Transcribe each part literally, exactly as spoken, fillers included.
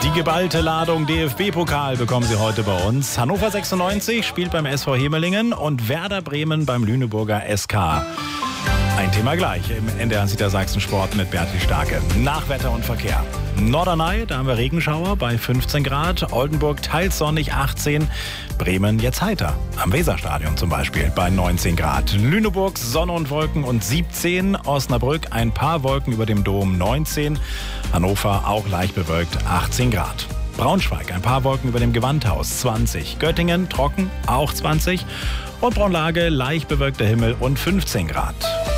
Die geballte Ladung D F B-Pokal bekommen Sie heute bei uns. Hannover sechsundneunzig spielt beim S V Hemelingen und Werder Bremen beim Lüneburger S K. Ein Thema gleich im N D R Niedersachsen Sport mit Bertil Starke. Nach Wetter und Verkehr. Norderney, da haben wir Regenschauer bei fünfzehn Grad. Oldenburg teils sonnig achtzehn. Bremen jetzt heiter. Am Weserstadion zum Beispiel bei neunzehn Grad. Lüneburg Sonne und Wolken und siebzehn. Osnabrück ein paar Wolken über dem Dom neunzehn. Hannover auch leicht bewölkt achtzehn Grad. Braunschweig ein paar Wolken über dem Gewandhaus zwanzig. Göttingen trocken auch zwanzig. Und Braunlage leicht bewölkter Himmel und fünfzehn Grad.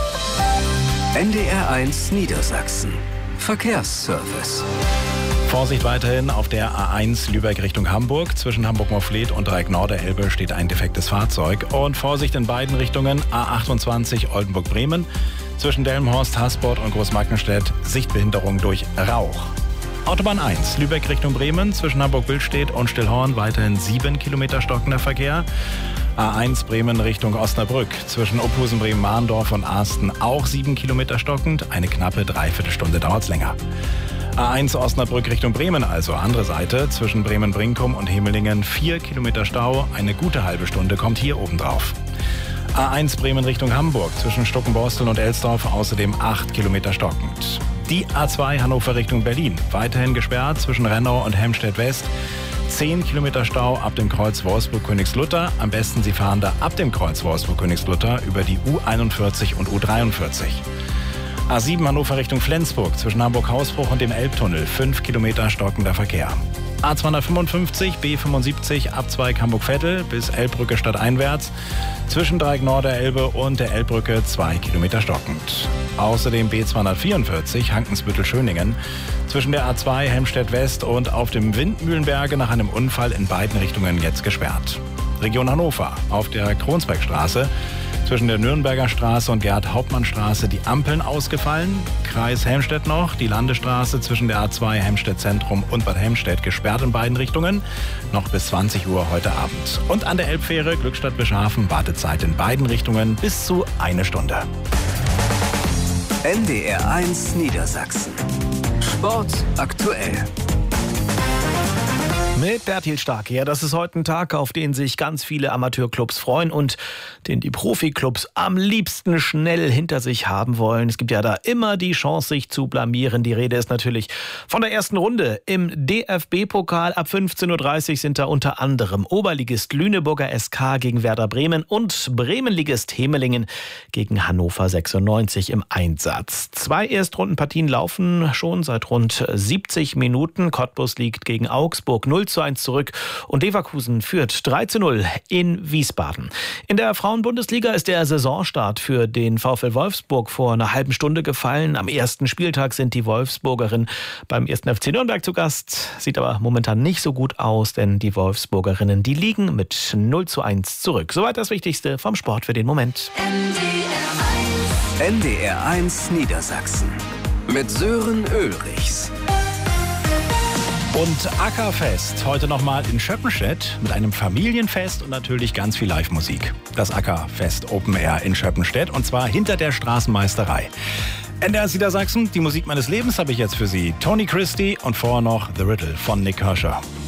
N D R eins Niedersachsen. Verkehrsservice. Vorsicht weiterhin auf der A eins Lübeck Richtung Hamburg. Zwischen Hamburg-Moffleth und Dreieck Nord der Elbe steht ein defektes Fahrzeug. Und Vorsicht in beiden Richtungen A achtundzwanzig Oldenburg-Bremen. Zwischen Delmenhorst, Haßbord und Großmarkenstedt Sichtbehinderung durch Rauch. Autobahn eins Lübeck Richtung Bremen. Zwischen Hamburg-Billstedt und Stillhorn weiterhin sieben Kilometer stockender Verkehr. A eins Bremen Richtung Osnabrück. Zwischen Ophusen, Bremen-Mahndorf und Arsten auch sieben Kilometer stockend. Eine knappe Dreiviertelstunde dauert es länger. A eins Osnabrück Richtung Bremen, also andere Seite. Zwischen Bremen-Brinkum und Hemelingen vier Kilometer Stau. Eine gute halbe Stunde kommt hier obendrauf. A eins Bremen Richtung Hamburg. Zwischen Stuckenborstel und Elsdorf außerdem acht Kilometer stockend. Die A zwei Hannover Richtung Berlin. Weiterhin gesperrt zwischen Rennau und Helmstedt West. zehn Kilometer Stau ab dem Kreuz Wolfsburg-Königslutter. Am besten Sie fahren da ab dem Kreuz Wolfsburg-Königslutter über die U einundvierzig und U dreiundvierzig. A sieben Hannover Richtung Flensburg. Zwischen Hamburg-Hausbruch und dem Elbtunnel. fünf Kilometer stockender Verkehr. A zweihundertfünfundfünfzig B fünfundsiebzig Abzweig Hamburg-Vettel bis Elbbrücke stadteinwärts. Zwischen Dreieck Nord der Elbe und der Elbbrücke zwei Kilometer stockend. Außerdem B zweihundertvierundvierzig Hankensbüttel-Schöningen. Zwischen der A zwei Helmstedt West und auf dem Windmühlenberge nach einem Unfall in beiden Richtungen jetzt gesperrt. Region Hannover auf der Kronsbergstraße. Zwischen der Nürnberger Straße und Gerhard-Hauptmann-Straße die Ampeln ausgefallen. Kreis Helmstedt noch, die Landestraße zwischen der A zwei Helmstedt Zentrum und Bad Helmstedt gesperrt in beiden Richtungen. Noch bis zwanzig Uhr heute Abend. Und an der Elbfähre Glückstadt-Bischhafen Wartezeit in beiden Richtungen bis zu eine Stunde. N D R eins Niedersachsen. Sport aktuell. Mit Bertil Starke. Ja, das ist heute ein Tag, auf den sich ganz viele Amateurclubs freuen und den die Profiklubs am liebsten schnell hinter sich haben wollen. Es gibt ja da immer die Chance, sich zu blamieren. Die Rede ist natürlich von der ersten Runde im D F B-Pokal. Ab fünfzehn Uhr dreißig sind da unter anderem Oberligist Lüneburger S K gegen Werder Bremen und Bremenligist Hemelingen gegen Hannover sechsundneunzig im Einsatz. Zwei Erstrundenpartien laufen schon seit rund siebzig Minuten. Cottbus liegt gegen Augsburg null zu eins zurück und Leverkusen führt drei zu null in Wiesbaden. In der Frauenbundesliga ist der Saisonstart für den VfL Wolfsburg vor einer halben Stunde gefallen. Am ersten Spieltag sind die Wolfsburgerinnen beim ersten F C Nürnberg zu Gast. Sieht aber momentan nicht so gut aus, denn die Wolfsburgerinnen, die liegen mit null zu eins zurück. Soweit das Wichtigste vom Sport für den Moment. N D R eins Niedersachsen mit Sören Ulrichs. Und Ackerfest, heute nochmal in Schöppenstedt mit einem Familienfest und natürlich ganz viel Live-Musik. Das Ackerfest Open Air in Schöppenstedt und zwar hinter der Straßenmeisterei. N D R Niedersachsen, die Musik meines Lebens habe ich jetzt für Sie. Tony Christie und vorher noch The Riddle von Nick Kershaw.